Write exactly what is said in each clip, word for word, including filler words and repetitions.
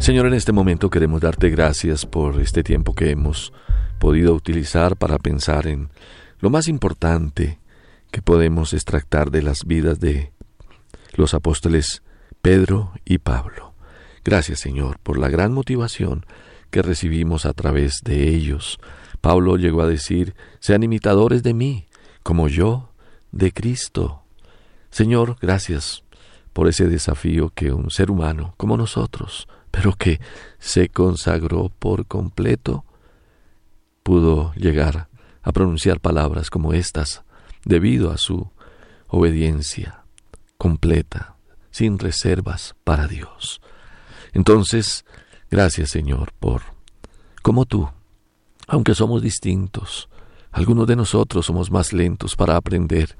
Señor, en este momento queremos darte gracias por este tiempo que hemos podido utilizar para pensar en lo más importante que podemos extractar de las vidas de los apóstoles Pedro y Pablo. Gracias, Señor, por la gran motivación que recibimos a través de ellos. Pablo llegó a decir: sean imitadores de mí, como yo de Cristo. Señor, gracias por ese desafío que un ser humano como nosotros, pero que se consagró por completo, pudo llegar a pronunciar palabras como estas debido a su obediencia completa, sin reservas para Dios. Entonces, gracias, Señor, por como tú, aunque somos distintos, algunos de nosotros somos más lentos para aprender.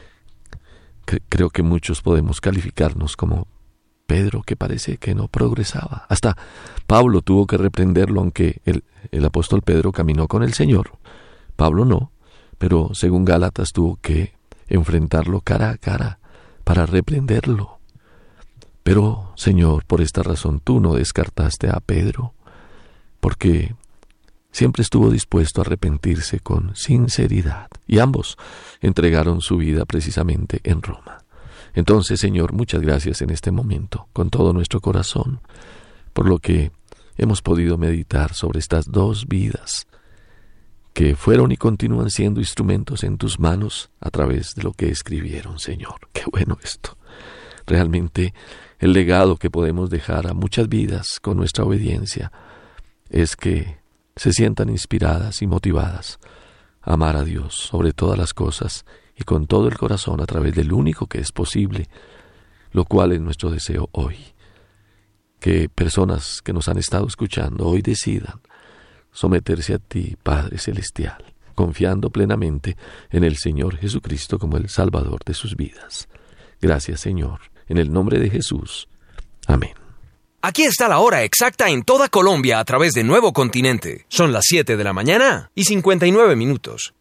Creo que muchos podemos calificarnos como Pedro, que parece que no progresaba. Hasta Pablo tuvo que reprenderlo, aunque el, el apóstol Pedro caminó con el Señor. Pablo no, pero según Gálatas tuvo que enfrentarlo cara a cara para reprenderlo. Pero, Señor, por esta razón tú no descartaste a Pedro, porque siempre estuvo dispuesto a arrepentirse con sinceridad, y ambos entregaron su vida precisamente en Roma. Entonces, Señor, muchas gracias en este momento, con todo nuestro corazón, por lo que hemos podido meditar sobre estas dos vidas que fueron y continúan siendo instrumentos en tus manos a través de lo que escribieron, Señor. Qué bueno esto. Realmente el legado que podemos dejar a muchas vidas con nuestra obediencia es que se sientan inspiradas y motivadas a amar a Dios sobre todas las cosas y con todo el corazón a través del único que es posible, lo cual es nuestro deseo hoy. Que personas que nos han estado escuchando hoy decidan someterse a ti, Padre Celestial, confiando plenamente en el Señor Jesucristo como el Salvador de sus vidas. Gracias, Señor, en el nombre de Jesús. Amén. Aquí está la hora exacta en toda Colombia a través de Nuevo Continente. Son las siete de la mañana y cincuenta y nueve minutos.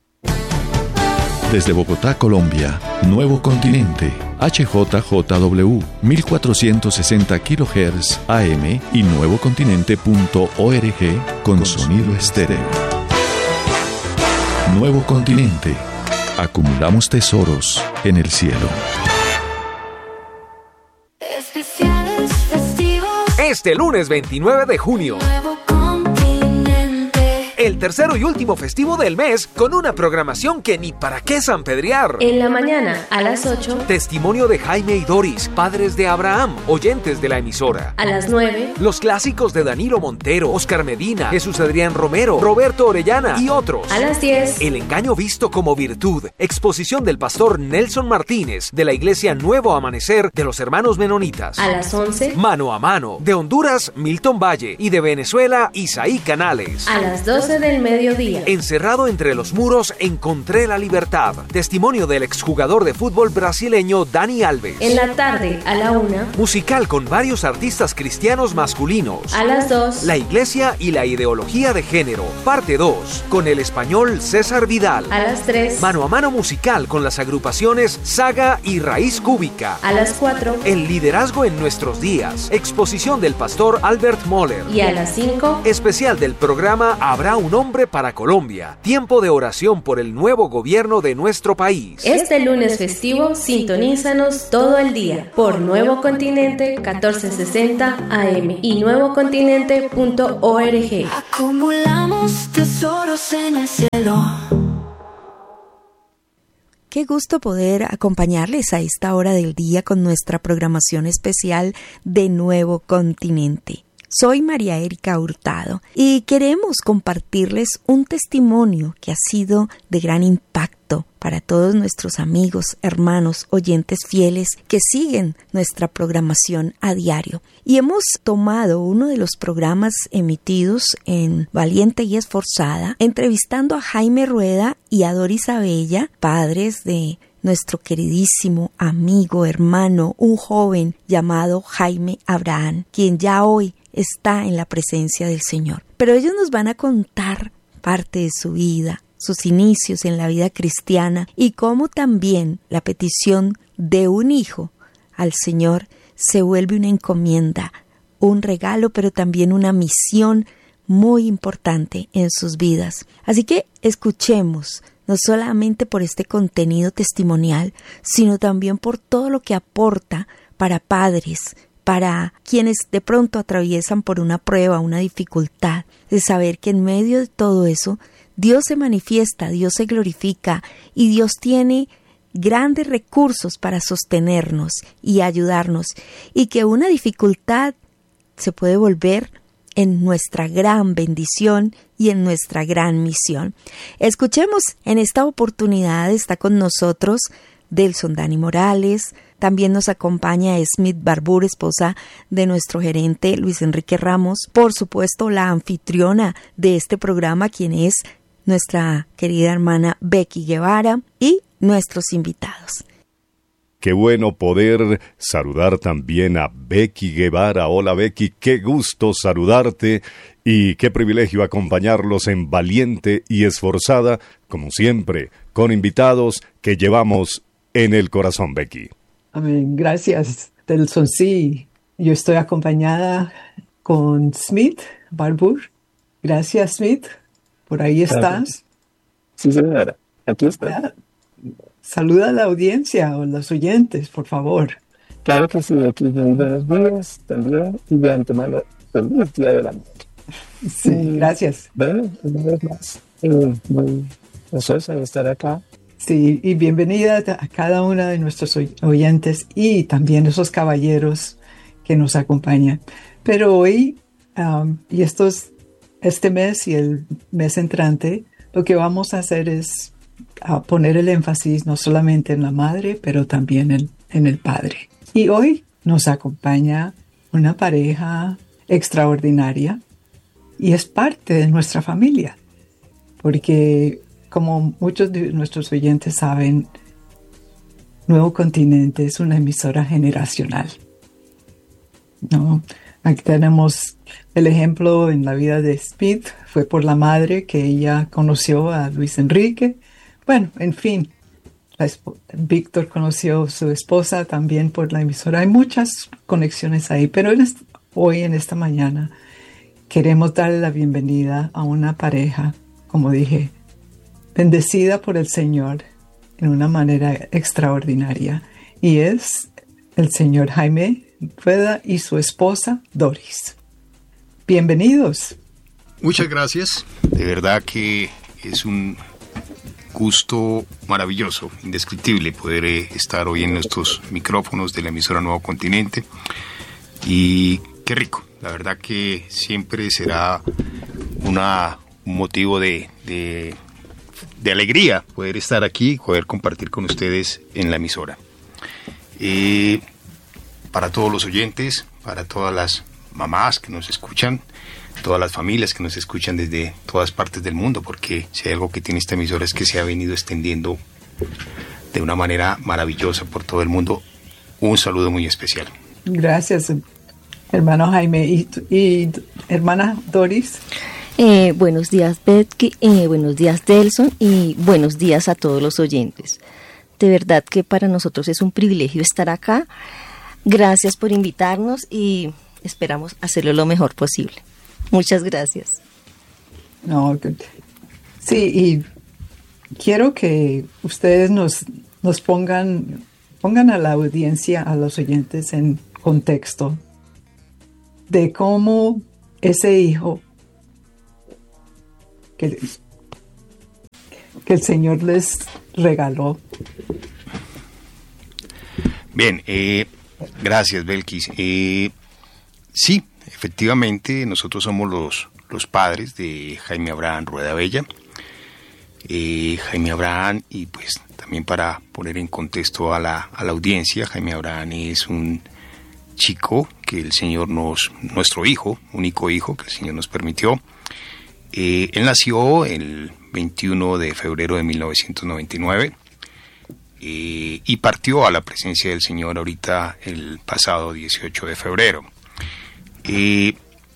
Desde Bogotá, Colombia, Nuevo Continente, H J J W, mil cuatrocientos sesenta kilohertz A M y nuevocontinente punto org con sonido estéreo. Nuevo Continente, acumulamos tesoros en el cielo. Especiales festivos. Este lunes veintinueve de junio. Nuevo Continente. El tercero y último festivo del mes, con una programación que ni para qué sanpedrear. En la mañana, a las ocho. Testimonio de Jaime y Doris, padres de Abraham, oyentes de la emisora. A las nueve. Los clásicos de Danilo Montero, Oscar Medina, Jesús Adrián Romero, Roberto Orellana y otros. A las diez. El engaño visto como virtud. Exposición del pastor Nelson Martínez, de la iglesia Nuevo Amanecer de los Hermanos Menonitas. A las once. Mano a mano. De Honduras, Milton Valle. Y de Venezuela, Isaí Canales. A las doce del mediodía. Encerrado entre los muros, encontré la libertad. Testimonio del exjugador de fútbol brasileño Dani Alves. En la tarde, a la una. Musical con varios artistas cristianos masculinos. A las dos. La iglesia y la ideología de género. Parte dos. Con el español César Vidal. A las tres. Mano a mano musical con las agrupaciones Saga y Raíz Cúbica. A las cuatro. El liderazgo en nuestros días. Exposición del pastor Albert Moller. Y a las cinco. Especial del programa Habrá un hombre para Colombia. Tiempo de oración por el nuevo gobierno de nuestro país. Este lunes festivo, sintonízanos todo el día por Nuevo Continente catorce sesenta A M y nuevocontinente punto org. Acumulamos tesoros en el cielo. Qué gusto poder acompañarles a esta hora del día con nuestra programación especial de Nuevo Continente. Soy María Erika Hurtado y queremos compartirles un testimonio que ha sido de gran impacto para todos nuestros amigos, hermanos, oyentes fieles que siguen nuestra programación a diario. Y hemos tomado uno de los programas emitidos en Valiente y Esforzada, entrevistando a Jaime Rueda y a Doris Abella, padres de nuestro queridísimo amigo, hermano, un joven llamado Jaime Abraham, quien ya hoy está en la presencia del Señor. Pero ellos nos van a contar parte de su vida, sus inicios en la vida cristiana y cómo también la petición de un hijo al Señor se vuelve una encomienda un regalo, pero también una misión muy importante en sus vidas. Así que escuchemos, no solamente por este contenido testimonial, sino también por todo lo que aporta para padres, para quienes de pronto atraviesan por una prueba, una dificultad, de saber que en medio de todo eso, Dios se manifiesta, Dios se glorifica y Dios tiene grandes recursos para sostenernos y ayudarnos, y que una dificultad se puede volver en nuestra gran bendición y en nuestra gran misión. Escuchemos, en esta oportunidad está con nosotros Delson Dani Morales, también nos acompaña Smith Barbour, esposa de nuestro gerente Luis Enrique Ramos, por supuesto la anfitriona de este programa, quien es nuestra querida hermana Becky Guevara, y nuestros invitados. Qué bueno poder saludar también a Becky Guevara. Hola Becky, qué gusto saludarte y qué privilegio acompañarlos en Valiente y Esforzada, como siempre, con invitados que llevamos en el corazón, Becky. Amén, gracias, Delson. Sí, yo estoy acompañada con Smith Barbour. Gracias, Smith, por ahí estás. Sí, señora, aquí está. Saluda a la audiencia o los oyentes, por favor. Claro que sí, aquí muy buenos días también, y de antemano, feliz día de la madre. Sí, y, gracias. Bueno, una vez más, eh, muy gozosa de estar acá. Sí, y bienvenida a cada una de nuestros oyentes y también esos caballeros que nos acompañan. Pero hoy, um, y estos, este mes y el mes entrante, lo que vamos a hacer es a poner el énfasis no solamente en la madre, pero también en, en el padre. Y hoy nos acompaña una pareja extraordinaria y es parte de nuestra familia, porque como muchos de nuestros oyentes saben, Nuevo Continente es una emisora generacional, ¿no? Aquí tenemos el ejemplo en la vida de Smith, fue por la madre que ella conoció a Luis Enrique. Bueno, en fin, Víctor conoció a su esposa también por la emisora. Hay muchas conexiones ahí, pero en este, hoy, en esta mañana, queremos darle la bienvenida a una pareja, como dije, bendecida por el Señor en una manera extraordinaria. Y es el señor Jaime Rueda y su esposa Doris. Bienvenidos. Muchas gracias. De verdad que es un gusto maravilloso, indescriptible poder eh, estar hoy en nuestros micrófonos de la emisora Nuevo Continente, y qué rico, la verdad que siempre será una, un motivo de, de, de alegría poder estar aquí, poder compartir con ustedes en la emisora. Eh, para todos los oyentes, para todas las mamás que nos escuchan, todas las familias que nos escuchan desde todas partes del mundo, porque si hay algo que tiene esta emisora es que se ha venido extendiendo de una manera maravillosa por todo el mundo. Un saludo muy especial. Gracias, hermano Jaime. ¿Y, y hermana Doris? Eh, buenos días, Becky, eh, buenos días, Delson, y buenos días a todos los oyentes. De verdad que para nosotros es un privilegio estar acá. Gracias por invitarnos y esperamos hacerlo lo mejor posible. Muchas gracias. No, sí, y quiero que ustedes nos, nos pongan, pongan a la audiencia, a los oyentes en contexto de cómo ese hijo que, que el Señor les regaló. Bien, eh, gracias, Belkis. Eh, sí. Efectivamente, nosotros somos los, los padres de Jaime Abraham Rueda Bella. Eh, Jaime Abraham, y pues también para poner en contexto a la, a la audiencia, Jaime Abraham es un chico que el Señor nos, nuestro hijo, único hijo que el Señor nos permitió. Eh, él nació el veintiuno de febrero de mil novecientos noventa y nueve eh, y partió a la presencia del Señor ahorita el pasado dieciocho de febrero. Eh,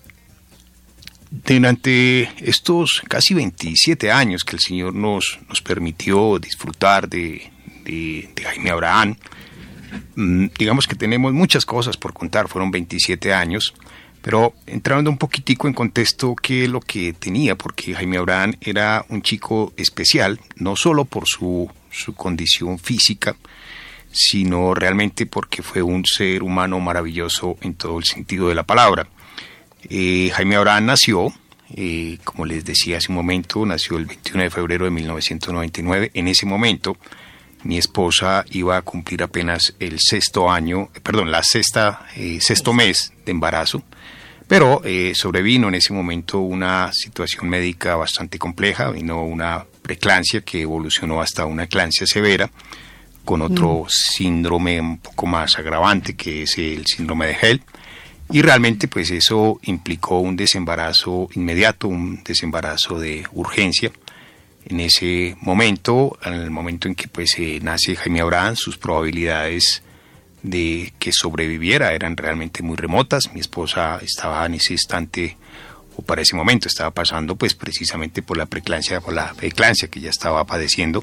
durante estos casi veintisiete años que el Señor nos, nos permitió disfrutar de, de, de Jaime Abraham, mmm, digamos que tenemos muchas cosas por contar, fueron veintisiete años, Pero entrando un poquitico en contexto, ¿qué es lo que tenía? Porque Jaime Abraham era un chico especial, no solo por su, su condición física, sino realmente porque fue un ser humano maravilloso en todo el sentido de la palabra. Eh, Jaime Abraham nació, eh, como les decía hace un momento, nació el veintiuno de febrero de mil novecientos noventa y nueve. En ese momento, mi esposa iba a cumplir apenas el sexto año, perdón, la sexta, eh, sexto mes de embarazo, pero eh, sobrevino en ese momento una situación médica bastante compleja, vino una preeclampsia que evolucionó hasta una eclampsia severa, con otro mm. síndrome un poco más agravante, que es el síndrome de Hell. Y realmente pues eso implicó un desembarazo inmediato, un desembarazo de urgencia. En ese momento, en el momento en que pues eh, nace Jaime Abraham, sus probabilidades de que sobreviviera eran realmente muy remotas. Mi esposa estaba en ese instante, o para ese momento estaba pasando pues precisamente por la preeclampsia, por la eclampsia que ya estaba padeciendo,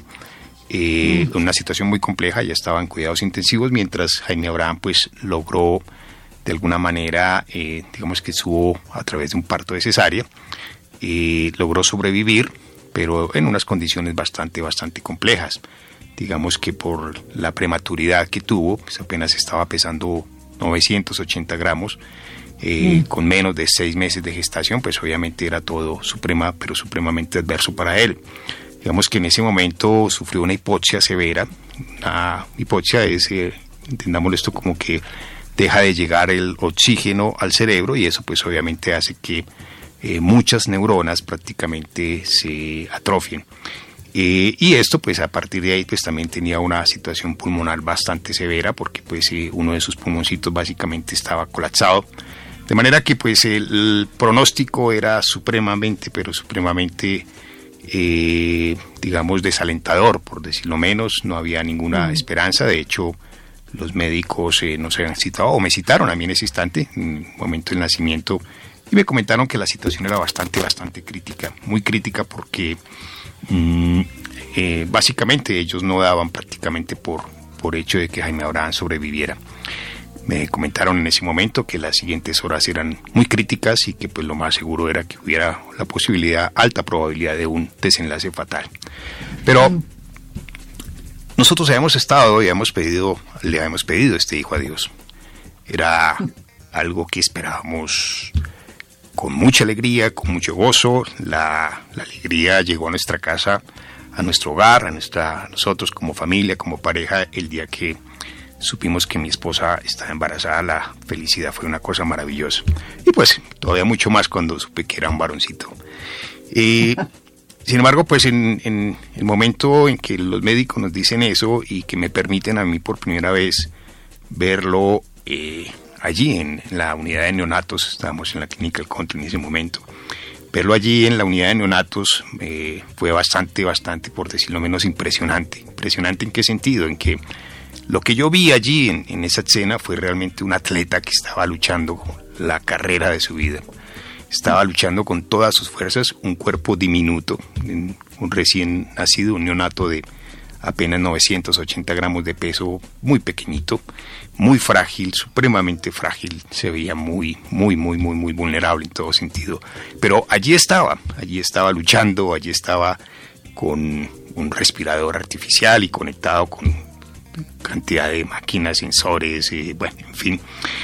eh, mm. una situación muy compleja. Ya estaba en cuidados intensivos, mientras Jaime Abraham pues logró de alguna manera, eh, digamos que estuvo a través de un parto de cesárea, eh, logró sobrevivir, pero en unas condiciones bastante, bastante complejas. Digamos que por la prematuridad que tuvo, pues apenas estaba pesando novecientos ochenta gramos, eh, mm. con menos de seis meses de gestación, pues obviamente era todo suprema, pero supremamente adverso para él. Digamos que en ese momento sufrió una hipoxia severa. Una hipoxia es, eh, entendámoslo esto como que deja de llegar el oxígeno al cerebro, y eso pues obviamente hace que eh, muchas neuronas prácticamente se atrofien. Eh, y esto pues a partir de ahí pues también tenía una situación pulmonar bastante severa, porque pues eh, uno de sus pulmoncitos básicamente estaba colapsado, de manera que pues el, el pronóstico era supremamente, pero supremamente eh, digamos desalentador, por decirlo menos. No había ninguna mm. esperanza. De hecho, los médicos eh, nos habían citado, o me citaron a mí en ese instante, en el momento del nacimiento, y me comentaron que la situación era bastante, bastante crítica, muy crítica, porque mmm, eh, básicamente ellos no daban prácticamente por, por hecho de que Jaime Abraham sobreviviera. Me comentaron en ese momento que las siguientes horas eran muy críticas y que pues lo más seguro era que hubiera la posibilidad, alta probabilidad de un desenlace fatal. Pero nosotros habíamos estado y habíamos pedido, le habíamos pedido este hijo a Dios. Era algo que esperábamos con mucha alegría, con mucho gozo. La, la alegría llegó a nuestra casa, a nuestro hogar, a, nuestra, a nosotros como familia, como pareja, el día que supimos que mi esposa estaba embarazada. La felicidad fue una cosa maravillosa. Y pues todavía mucho más cuando supe que era un varoncito. Y sin embargo, pues en, en el momento en que los médicos nos dicen eso y que me permiten a mí por primera vez verlo eh, allí en, en la unidad de neonatos, estábamos en la clínica El Country en ese momento, verlo allí en la unidad de neonatos eh, fue bastante, bastante, por decirlo menos, impresionante. ¿Impresionante en qué sentido? En que lo que yo vi allí en, en esa escena fue realmente un atleta que estaba luchando la carrera de su vida. Estaba luchando con todas sus fuerzas, un cuerpo diminuto, un recién nacido, un neonato de apenas novecientos ochenta gramos de peso, muy pequeñito, muy frágil, supremamente frágil, se veía muy, muy, muy, muy, muy vulnerable en todo sentido. Pero allí estaba, allí estaba luchando, allí estaba con un respirador artificial y conectado con cantidad de máquinas, sensores, eh, bueno, en fin.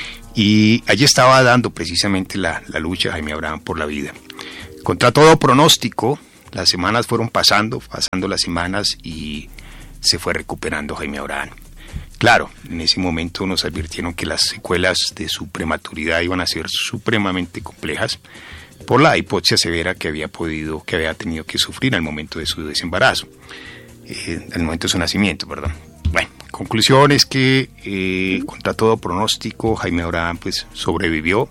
Y allí estaba dando precisamente la, la lucha Jaime Abraham por la vida. Contra todo pronóstico, las semanas fueron pasando, pasando las semanas y se fue recuperando Jaime Abraham. Claro, en ese momento nos advirtieron que las secuelas de su prematuridad iban a ser supremamente complejas por la hipoxia severa que había podido, que había tenido que sufrir al momento de su desembarazo, eh, al momento de su nacimiento, perdón. Bueno, conclusión es que eh, contra todo pronóstico Jaime Abraham pues sobrevivió,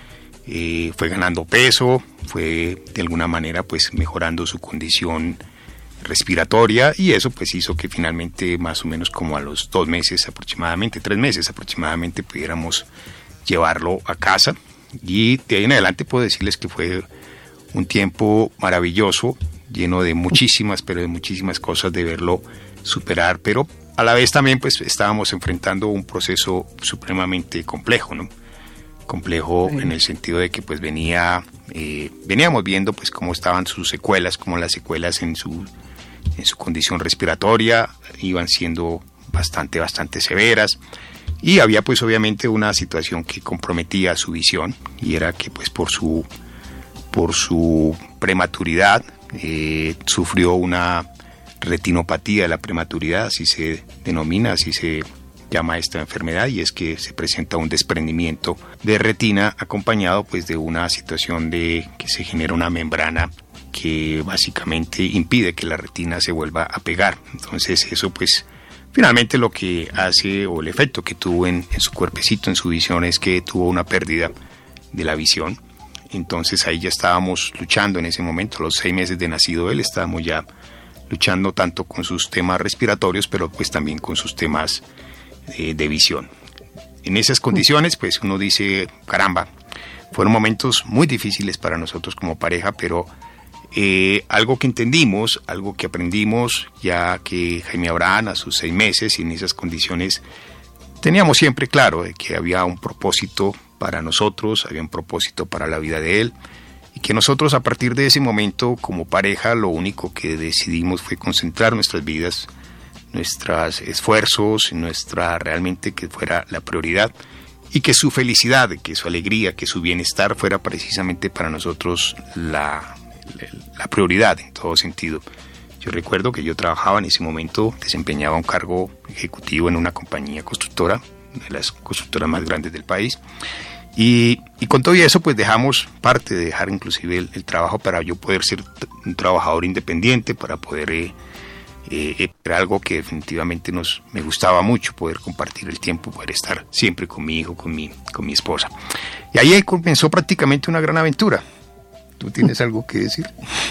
eh, fue ganando peso, fue de alguna manera pues mejorando su condición respiratoria, y eso pues hizo que finalmente más o menos como a los dos meses aproximadamente, tres meses aproximadamente, pudiéramos llevarlo a casa. Y de ahí en adelante puedo decirles que fue un tiempo maravilloso, lleno de muchísimas, pero de muchísimas cosas de verlo superar, pero a la vez también pues estábamos enfrentando un proceso supremamente complejo, ¿no? complejo sí. en el sentido de que pues venía, eh, veníamos viendo pues cómo estaban sus secuelas, cómo las secuelas en su, en su condición respiratoria iban siendo bastante, bastante severas. Y había pues obviamente una situación que comprometía su visión, y era que pues por su, por su prematuridad eh, sufrió una retinopatía de la prematuridad, así se denomina, así se llama esta enfermedad, y es que se presenta un desprendimiento de retina acompañado pues de una situación de que se genera una membrana que básicamente impide que la retina se vuelva a pegar. Entonces eso pues finalmente lo que hace, o el efecto que tuvo en, en su cuerpecito, en su visión, es que tuvo una pérdida de la visión. Entonces ahí ya estábamos luchando en ese momento, los seis meses de nacido él, estábamos ya luchando tanto con sus temas respiratorios, pero pues también con sus temas eh, de visión. En esas condiciones pues uno dice, caramba, fueron momentos muy difíciles para nosotros como pareja, pero Eh, algo que entendimos, algo que aprendimos, ya que Jaime Abraham a sus seis meses y en esas condiciones teníamos siempre claro de que había un propósito para nosotros, había un propósito para la vida de él, y que nosotros a partir de ese momento como pareja lo único que decidimos fue concentrar nuestras vidas, nuestros esfuerzos, nuestra realmente que fuera la prioridad, y que su felicidad, que su alegría, que su bienestar fuera precisamente para nosotros la la prioridad en todo sentido. Yo recuerdo que yo trabajaba en ese momento, desempeñaba un cargo ejecutivo en una compañía constructora, una de las constructoras más grandes del país, y, y con todo eso pues dejamos parte de dejar inclusive el, el trabajo para yo poder ser un trabajador independiente, para poder eh, eh, era algo que definitivamente nos me gustaba mucho, poder compartir el tiempo, poder estar siempre con mi hijo, con mi, con mi esposa. Y ahí comenzó prácticamente una gran aventura. ¿Tú tienes algo que decir?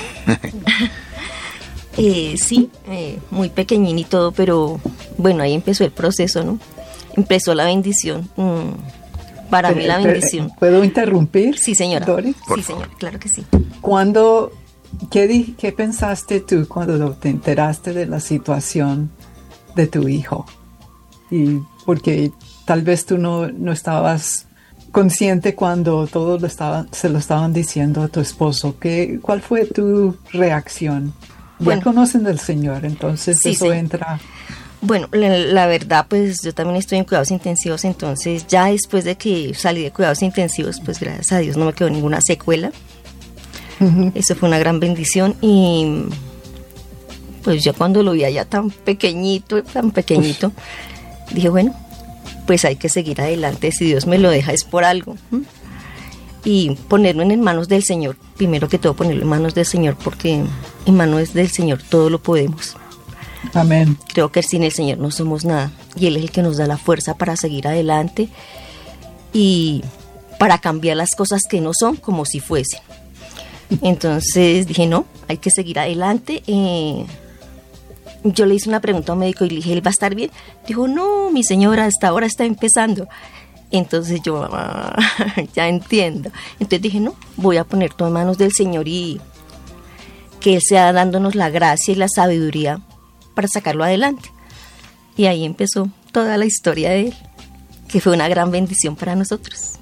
eh, sí, eh, muy pequeñín y todo, pero bueno, ahí empezó el proceso, ¿no? Empezó la bendición. Mm, para pero, mí la bendición. ¿Puedo interrumpir? Sí, señora. Doris? Sí, señora, claro que sí. ¿Cuándo, qué, di, qué pensaste tú cuando te enteraste de la situación de tu hijo? Y porque tal vez tú no, no estabas consciente cuando todos lo estaban, se lo estaban diciendo a tu esposo. ¿Qué, ¿Cuál fue tu reacción? Bueno, ya conocen del Señor, entonces sí, eso sí. entra... Bueno, la, la verdad, pues yo también estoy en cuidados intensivos, entonces ya después de que salí de cuidados intensivos, pues gracias a Dios no me quedó ninguna secuela. Uh-huh. Eso fue una gran bendición, y pues yo cuando lo vi allá tan pequeñito, tan pequeñito, Uf. dije, bueno, pues hay que seguir adelante, si Dios me lo deja es por algo. ¿Mm? Y ponerlo en manos del Señor, primero que todo ponerlo en manos del Señor, porque en manos del Señor todo lo podemos. Amén. Creo que sin el Señor no somos nada, y Él es el que nos da la fuerza para seguir adelante y para cambiar las cosas que no son como si fuesen. Entonces dije, no, hay que seguir adelante. eh, Yo le hice una pregunta a un médico y le dije, ¿él va a estar bien? Dijo, no, mi señora, hasta ahora está empezando. Entonces yo, ah, ya entiendo. Entonces dije, no, voy a poner todo en manos del Señor y que Él sea dándonos la gracia y la sabiduría para sacarlo adelante. Y ahí empezó toda la historia de Él, que fue una gran bendición para nosotros.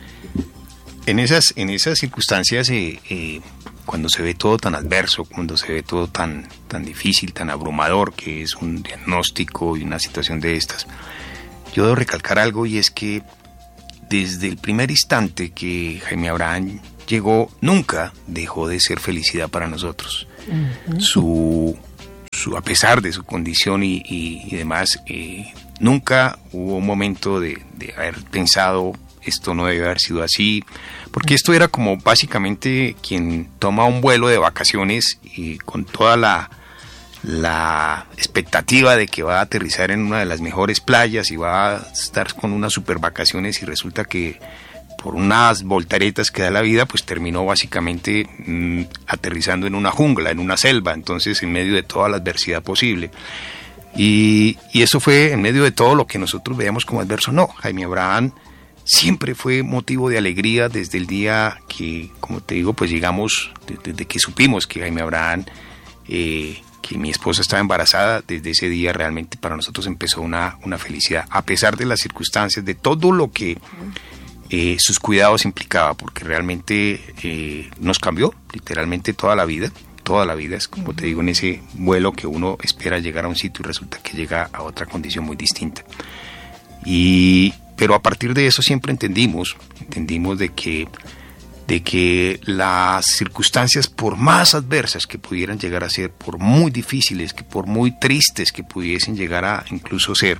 En esas, en esas circunstancias, eh, eh, cuando se ve todo tan adverso, cuando se ve todo tan, tan difícil, tan abrumador, que es un diagnóstico y una situación de estas, yo debo recalcar algo, y es que desde el primer instante que Jaime Abraham llegó, nunca dejó de ser felicidad para nosotros. Uh-huh. Su, su, a pesar de su condición y, y, y demás, eh, nunca hubo un momento de, de haber pensado, esto no debe haber sido así, porque esto era como básicamente quien toma un vuelo de vacaciones y con toda la, la expectativa de que va a aterrizar en una de las mejores playas y va a estar con unas super vacaciones, y resulta que por unas voltaretas que da la vida, pues terminó básicamente mmm, aterrizando en una jungla, en una selva, entonces en medio de toda la adversidad posible. Y, y eso fue en medio de todo lo que nosotros veíamos como adverso. No, Jaime Abraham siempre fue motivo de alegría desde el día que, como te digo, pues llegamos, desde, desde que supimos que Jaime Abraham, eh, que mi esposa estaba embarazada, desde ese día realmente para nosotros empezó una, una felicidad, a pesar de las circunstancias, de todo lo que eh, sus cuidados implicaba, porque realmente eh, nos cambió literalmente toda la vida, toda la vida, es como te digo, en ese vuelo que uno espera llegar a un sitio y resulta que llega a otra condición muy distinta. Y, pero a partir de eso siempre entendimos, entendimos de que, de que las circunstancias, por más adversas que pudieran llegar a ser, por muy difíciles, que por muy tristes que pudiesen llegar a incluso ser,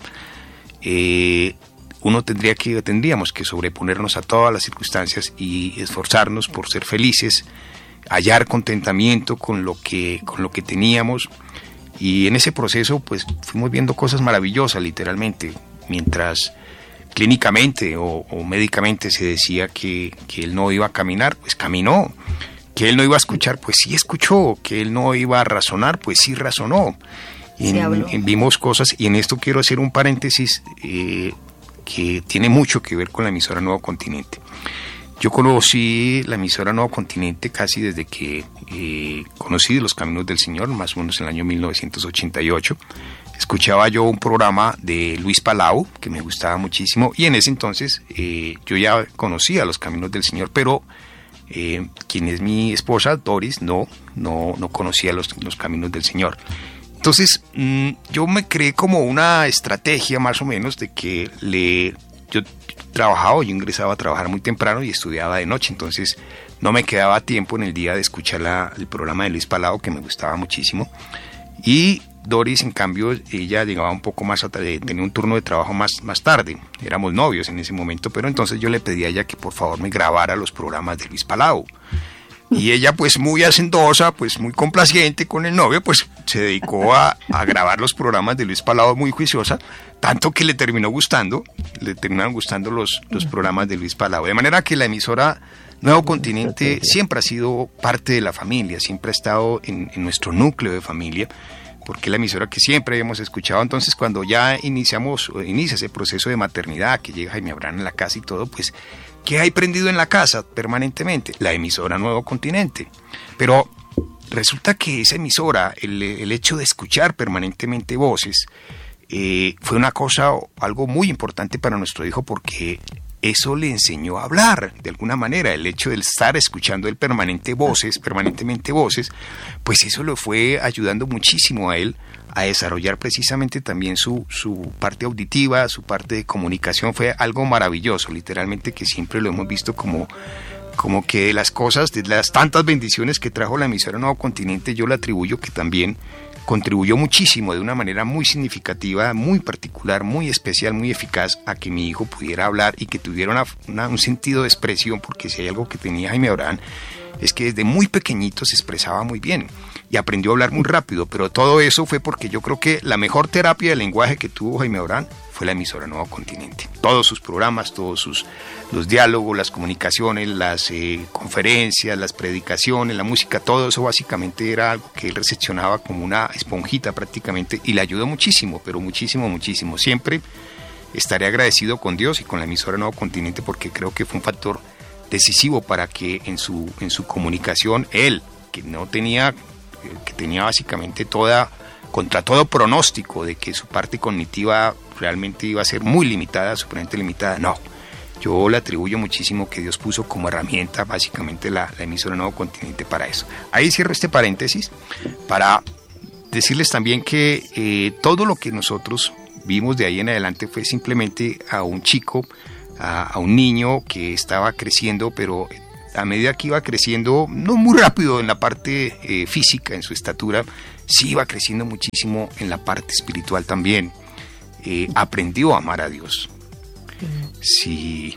eh, uno tendría que, tendríamos que sobreponernos a todas las circunstancias y esforzarnos por ser felices, hallar contentamiento con lo que, con lo que teníamos. Y en ese proceso pues fuimos viendo cosas maravillosas, literalmente. Mientras clínicamente o, o médicamente se decía que, que él no iba a caminar, pues caminó. Que él no iba a escuchar, pues sí escuchó. Que él no iba a razonar, pues sí razonó. En, en, vimos cosas, y en esto quiero hacer un paréntesis eh, que tiene mucho que ver con la emisora Nuevo Continente. Yo conocí la emisora Nuevo Continente casi desde que eh, conocí de los Caminos del Señor, más o menos en el año mil novecientos ochenta y ocho. Escuchaba yo un programa de Luis Palau, que me gustaba muchísimo, y en ese entonces eh, yo ya conocía los Caminos del Señor, pero eh, quien es mi esposa, Doris, no, no, no conocía los, los Caminos del Señor. Entonces, mmm, yo me creé como una estrategia más o menos de que le, yo trabajaba, yo ingresaba a trabajar muy temprano y estudiaba de noche, entonces no me quedaba tiempo en el día de escuchar la, el programa de Luis Palau, que me gustaba muchísimo. Y Doris, en cambio, ella llegaba un poco más, tenía un turno de trabajo más, más tarde, éramos novios en ese momento, pero entonces yo le pedí a ella que por favor me grabara los programas de Luis Palau. Y ella, pues muy hacendosa, pues muy complaciente con el novio, pues se dedicó a, a grabar los programas de Luis Palau muy juiciosa, tanto que le terminó gustando, le terminaron gustando los, los programas de Luis Palau. De manera que la emisora Nuevo Continente siempre ha sido parte de la familia, siempre ha estado en, en nuestro núcleo de familia, porque la emisora que siempre hemos escuchado. Entonces, cuando ya iniciamos, inicia ese proceso de maternidad, que llega Jaime Abraham a la casa y todo, pues, ¿qué hay prendido en la casa permanentemente? La emisora Nuevo Continente. Pero resulta que esa emisora, el, el hecho de escuchar permanentemente voces, eh, fue una cosa, algo muy importante para nuestro hijo, porque eso le enseñó a hablar, de alguna manera. El hecho de estar escuchando el permanente voces, permanentemente voces, pues eso lo fue ayudando muchísimo a él a desarrollar precisamente también su, su parte auditiva, su parte de comunicación. Fue algo maravilloso, literalmente, que siempre lo hemos visto como, como que de las cosas, de las tantas bendiciones que trajo la emisora Nuevo Continente, yo le atribuyo que también contribuyó muchísimo, de una manera muy significativa, muy particular, muy especial, muy eficaz, a que mi hijo pudiera hablar y que tuviera una, una, un sentido de expresión, porque si hay algo que tenía Jaime Abraham, es que desde muy pequeñito se expresaba muy bien y aprendió a hablar muy rápido, pero todo eso fue porque yo creo que la mejor terapia de lenguaje que tuvo Jaime Abraham fue la emisora Nuevo Continente. Todos sus programas, todos sus los diálogos, las comunicaciones, las eh, conferencias, las predicaciones, la música, todo eso básicamente era algo que él recepcionaba como una esponjita prácticamente, y le ayudó muchísimo, pero muchísimo, muchísimo. Siempre estaré agradecido con Dios y con la emisora Nuevo Continente, porque creo que fue un factor decisivo para que en su, en su comunicación, él, que no tenía, que tenía básicamente toda, contra todo pronóstico de que su parte cognitiva realmente iba a ser muy limitada, supremamente limitada, no. Yo le atribuyo muchísimo que Dios puso como herramienta básicamente la, la emisora Nuevo Continente para eso. Ahí cierro este paréntesis para decirles también que eh, todo lo que nosotros vimos de ahí en adelante fue simplemente a un chico, a, a un niño que estaba creciendo, pero a medida que iba creciendo, no muy rápido en la parte eh, física, en su estatura, sí iba creciendo muchísimo en la parte espiritual también. Eh, aprendió a amar a Dios. Si,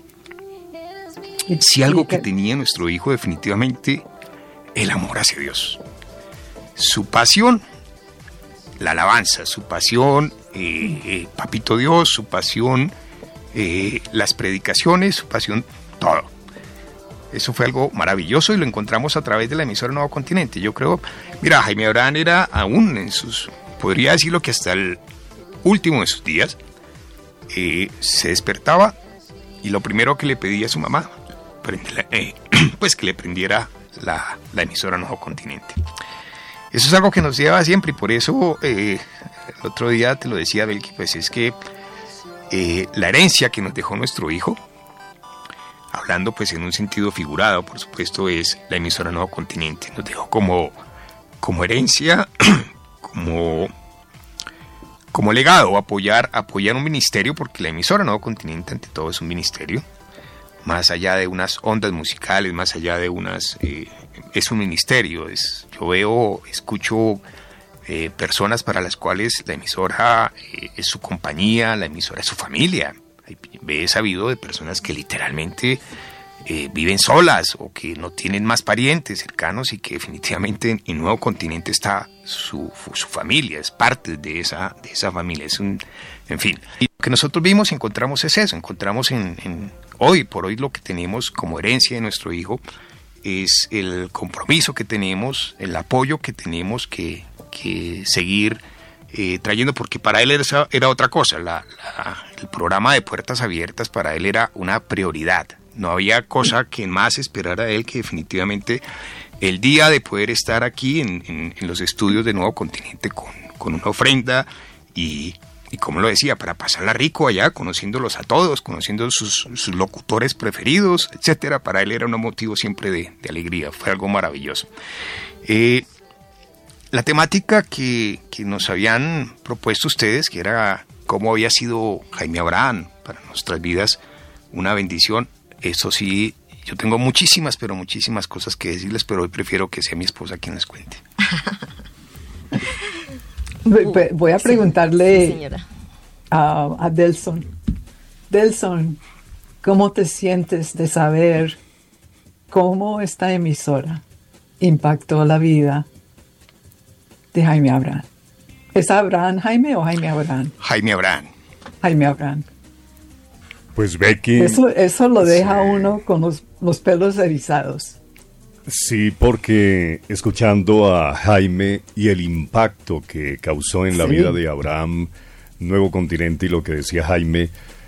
si algo que tenía nuestro hijo, definitivamente, el amor hacia Dios. Su pasión, la alabanza, su pasión, eh, eh, Papito Dios, su pasión, eh, las predicaciones, su pasión, todo. Eso fue algo maravilloso y lo encontramos a través de la emisora Nuevo Continente. Yo creo, mira, Jaime Abraham era aún en sus, podría decirlo que hasta el último de sus días, eh, se despertaba y lo primero que le pedía a su mamá, eh, pues que le prendiera la, la emisora Nuevo Continente. Eso es algo que nos lleva siempre, y por eso eh, el otro día te lo decía, Belki, pues es que eh, la herencia que nos dejó nuestro hijo, hablando pues en un sentido figurado, por supuesto, es la emisora Nuevo Continente. Nos dejó como, como herencia, como, como legado, apoyar, apoyar un ministerio, porque la emisora Nuevo Continente ante todo es un ministerio, más allá de unas ondas musicales, más allá de unas... Eh, es un ministerio, es, yo veo, escucho eh, personas para las cuales la emisora eh, es su compañía, la emisora es su familia. He sabido de personas que literalmente eh, viven solas o que no tienen más parientes cercanos y que definitivamente en, en Nuevo Continente está su, su familia, es parte de esa, de esa familia. Es un, en fin, y lo que nosotros vimos y encontramos es eso, encontramos en, en hoy por hoy lo que tenemos como herencia de nuestro hijo es el compromiso que tenemos, el apoyo que tenemos que, que seguir Eh, trayendo, porque para él era, era otra cosa, la, la, el programa de Puertas Abiertas para él era una prioridad, no había cosa que más esperara de él que definitivamente el día de poder estar aquí en, en, en los estudios de Nuevo Continente con, con una ofrenda y, y como lo decía, para pasarla rico allá, conociéndolos a todos, conociendo sus, sus locutores preferidos, etcétera. Para él era un motivo siempre de, de alegría, fue algo maravilloso. Eh, La temática que, que nos habían propuesto ustedes, que era cómo había sido Jaime Abraham para nuestras vidas, una bendición. Eso sí, yo tengo muchísimas, pero muchísimas cosas que decirles, pero hoy prefiero que sea mi esposa quien les cuente. Voy a preguntarle sí, sí, a, a Delson. Delson, ¿cómo te sientes de saber cómo esta emisora impactó la vida de Jaime Abraham? ¿Es Abraham Jaime o Jaime Abraham? Jaime Abraham. Jaime Abraham. Pues Becky... Eso, eso lo deja sí. uno con los, los pelos erizados. Sí, porque escuchando a Jaime y el impacto que causó en la Sí. vida de Abraham, Nuevo Continente, y lo que decía Jaime,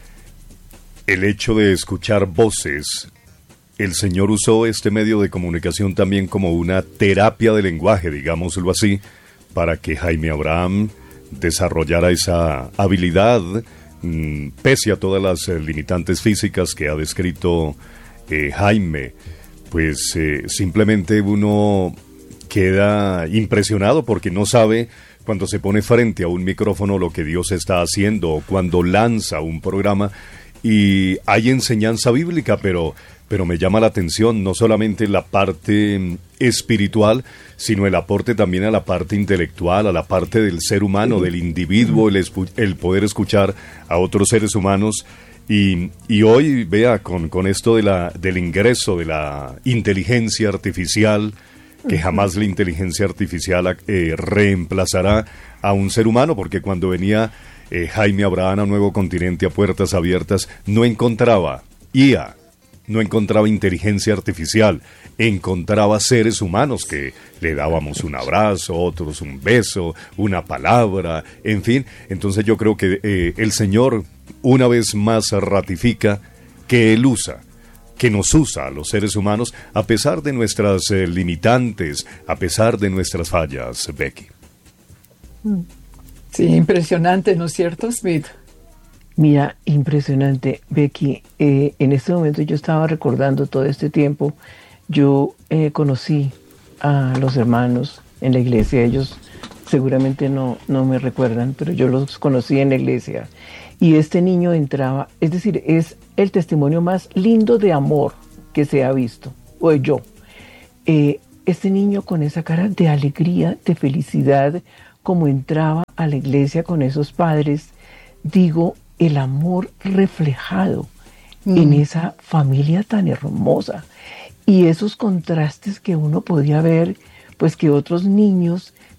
el hecho de escuchar voces, el Señor usó este medio de comunicación también como una terapia de lenguaje, digámoslo así, para que Jaime Abraham desarrollara esa habilidad, mmm, pese a todas las eh, limitantes físicas que ha descrito eh, Jaime. Pues eh, simplemente uno queda impresionado porque no sabe cuando se pone frente a un micrófono lo que Dios está haciendo, o cuando lanza un programa y hay enseñanza bíblica, pero... pero me llama la atención no solamente la parte espiritual, sino el aporte también a la parte intelectual, a la parte del ser humano, del individuo, el, el poder escuchar a otros seres humanos. Y, y hoy, vea, con, con esto de la, del ingreso de la inteligencia artificial, que jamás la inteligencia artificial eh, reemplazará a un ser humano, porque cuando venía eh, Jaime Abraham a Nuevo Continente, a Puertas Abiertas, no encontraba I A, no encontraba inteligencia artificial, encontraba seres humanos que le dábamos un abrazo, otros un beso, una palabra, en fin. Entonces yo creo que eh, el Señor una vez más ratifica que Él usa, que nos usa a los seres humanos a pesar de nuestras eh, limitantes, a pesar de nuestras fallas, Becky. Sí, impresionante, ¿no es cierto, Smith? Mira, impresionante, Becky. Eh, en este momento yo estaba recordando todo este tiempo. Yo eh, conocí a los hermanos en la iglesia. Ellos seguramente no, no me recuerdan, pero yo los conocí en la iglesia. Y este niño entraba, es decir, es el testimonio más lindo de amor que se ha visto, o yo. Eh, este niño con esa cara de alegría, de felicidad, como entraba a la iglesia con esos padres, digo, el amor reflejado mm. en esa familia tan hermosa y esos contrastes que uno podía ver, pues que otros niños